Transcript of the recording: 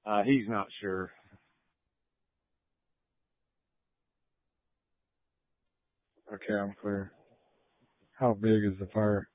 He's not sure. Okay, I'm clear. How big is the fire?